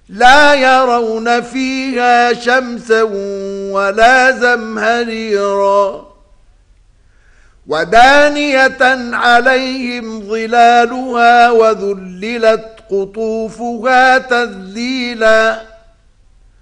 لا يرون فيها شمسا ولا زمهريرا ودانية عليهم ظلالها وذللت قطوفها تذليلا